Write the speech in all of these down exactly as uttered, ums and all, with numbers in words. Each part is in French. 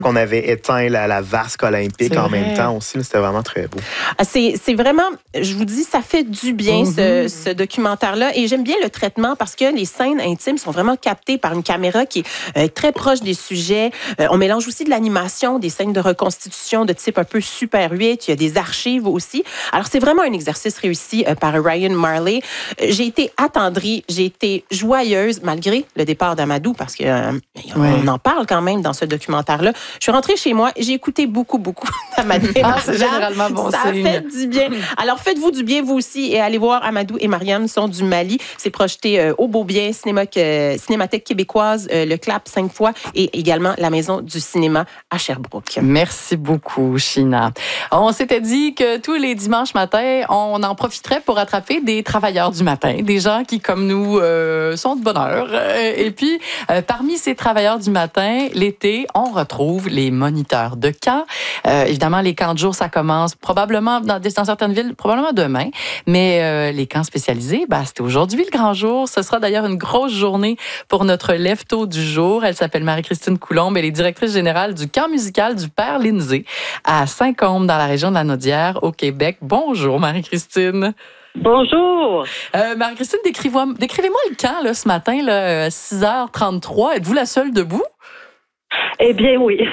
qu'on avait éteint la, la vasque olympique C'est en vrai. même temps aussi. C'était vraiment très beau. Ah, c'est, c'est vraiment, je vous dis, ça fait du bien, Mm-hmm. ce, ce documentaire-là. Et j'aime bien le traitement parce que les scènes intimes sont vraiment captées par une caméra qui est euh, très proche des sujets. Euh, on mélange aussi de l'animation, des scènes de reconstitution de type un peu Super huit. Il y a des archives aussi. Alors, c'est vraiment un exercice réussi euh, par Ryan Marley. Euh, j'ai été attendrie, j'ai été joyeuse malgré le départ d'Amadou parce que euh, on Ouais. en parle quand même dans ce documentaire-là. Je suis rentrée chez moi et j'ai écouté beaucoup, beaucoup d'Amadou et Ah, c'est Mariam. généralement bon Ça signe. fait du bien. Alors, faites-vous du bien, vous aussi, et allez voir Amadou et Mariam sont du Mali. C'est projeté euh, au Beaubien, Cinéma, euh, Cinémathèque québécoise, euh, le Clap cinq fois et également la Maison du cinéma à Sherbrooke. Merci beaucoup, Sheena. On s'était dit que tous les dimanches matins, on en profiterait pour attraper des travailleurs du matin, des gens qui, comme nous, euh, sont de bonne heure. Euh, Et puis, euh, parmi ces travailleurs du matin, l'été, on retrouve les moniteurs de camp. Euh, évidemment, les camps de jour, ça commence probablement dans, dans certaines villes, probablement demain. Mais euh, les camps spécialisés, bah, c'était aujourd'hui le grand jour. Ce sera d'ailleurs une grosse journée pour notre lève-tôt du jour. Elle s'appelle Marie-Christine Coulombe. Elle est directrice générale du camp musical du Père Lindsay à Saint-Côme, dans la région de la Naudière, au Québec. Bonjour, Marie-Christine. Bonjour. Euh, Marie-Christine, décrivez-moi, décrivez-moi le camp là, ce matin, là, six heures trente-trois. Êtes-vous la seule debout? Eh bien, oui.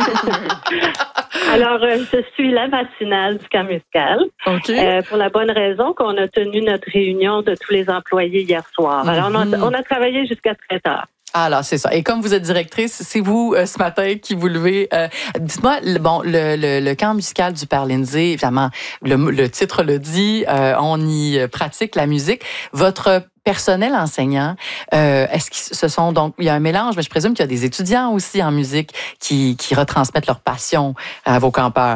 Alors, euh, je suis la matinale du camp musical. OK. Euh, pour la bonne raison qu'on a tenu notre réunion de tous les employés hier soir. Alors, on a, Mhm. on a travaillé jusqu'à très tard. Alors, c'est ça. Et comme vous êtes directrice, c'est vous, euh, ce matin, qui vous levez. Euh, dites-moi, le, bon, le, le, le camp musical du Père Lindsay, évidemment, le, le titre le dit, euh, on y pratique la musique. Votre personnel enseignant, euh, est-ce que ce sont donc, il y a un mélange, mais je présume qu'il y a des étudiants aussi en musique qui, qui retransmettent leur passion à vos campeurs.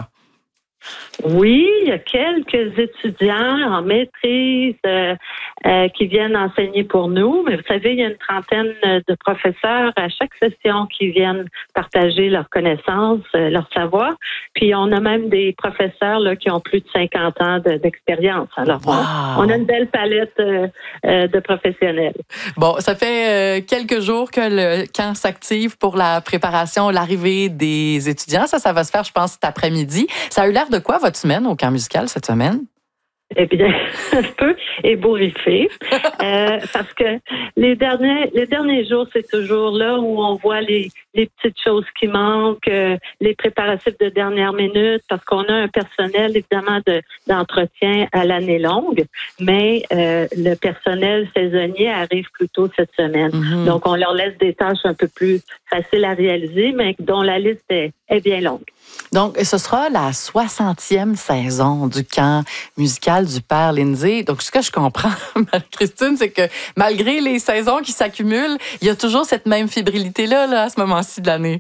Oui, il y a quelques étudiants en maîtrise euh, euh, qui viennent enseigner pour nous, mais vous savez, il y a une trentaine de professeurs à chaque session qui viennent partager leurs connaissances, euh, leur savoir. Puis on a même des professeurs là, qui ont plus de cinquante ans de, d'expérience. Alors, Wow. on, on a une belle palette euh, euh, de professionnels. Bon, ça fait euh, quelques jours que le camp s'active pour la préparation, l'arrivée des étudiants. Ça, ça va se faire, je pense, cet après-midi. Ça a eu l'air de quoi, votre semaine au camp musical cette semaine? Eh bien, un peu ébouriffé, euh, parce que les derniers les derniers jours, c'est toujours là où on voit les, les petites choses qui manquent, euh, les préparatifs de dernière minute, parce qu'on a un personnel, évidemment, de, d'entretien à l'année longue, mais euh, le personnel saisonnier arrive plus tôt cette semaine. Mm-hmm. Donc, on leur laisse des tâches un peu plus faciles à réaliser, mais dont la liste est, est bien longue. Donc, ce sera la soixantième saison du camp musical du Père Lindsay. Donc, ce que je comprends, Marie-Christine, c'est que malgré les saisons qui s'accumulent, il y a toujours cette même fébrilité-là là, à ce moment-ci de l'année.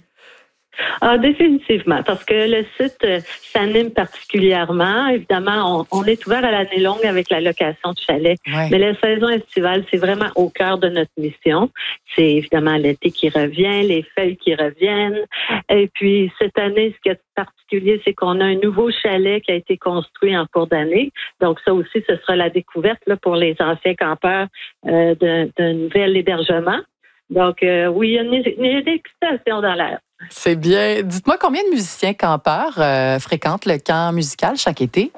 Ah, définitivement, parce que le site euh, s'anime particulièrement. Évidemment, on, on est ouvert à l'année longue avec la location de chalets. Ouais. Mais la saison estivale, c'est vraiment au cœur de notre mission. C'est évidemment l'été qui revient, les feuilles qui reviennent. Et puis, cette année, ce qui est particulier, c'est qu'on a un nouveau chalet qui a été construit en cours d'année. Donc, ça aussi, ce sera la découverte là, pour les anciens campeurs euh, d'un, d'un nouvel hébergement. Donc, euh, oui, il y a une, une excitation dans l'air. C'est bien. Dites-moi, combien de musiciens campeurs euh, fréquentent le camp musical chaque été?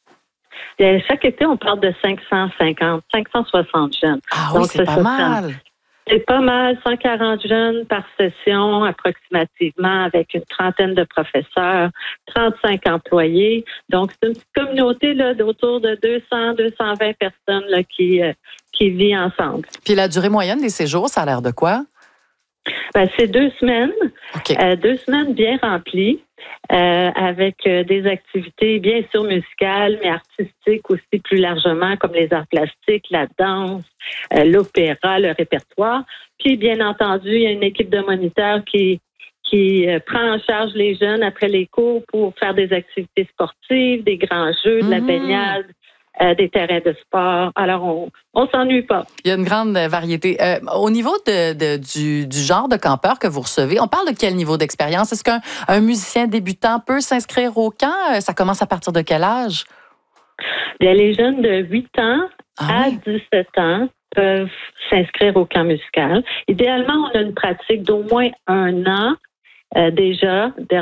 Bien, chaque été, on parle de cinq cent cinquante, cinq cent soixante jeunes. Ah oui, Donc, c'est pas ça, mal. C'est pas mal, cent quarante jeunes par session approximativement, avec une trentaine de professeurs, trente-cinq employés. Donc, c'est une petite communauté là, d'autour de deux cents à deux cent vingt personnes là, qui, euh, qui vit ensemble. Puis la durée moyenne des séjours, ça a l'air de quoi? Ben, c'est deux semaines, OK. euh, deux semaines bien remplies, euh, avec euh, des activités bien sûr musicales, mais artistiques aussi plus largement, comme les arts plastiques, la danse, euh, l'opéra, le répertoire. Puis, bien entendu, il y a une équipe de moniteurs qui qui euh, prend en charge les jeunes après les cours pour faire des activités sportives, des grands jeux, de la Mhm. baignade, euh, des terrains de sport. Alors, on on s'ennuie pas. Il y a une grande variété. Euh, au niveau de, de- du, du genre de campeur que vous recevez, on parle de quel niveau d'expérience? Est-ce qu'un un musicien débutant peut s'inscrire au camp? Euh, Ça commence à partir de quel âge? Bien, les jeunes de huit ans Ah à oui? dix-sept ans peuvent s'inscrire au camp musical. Idéalement, on a une pratique d'au moins un an euh, déjà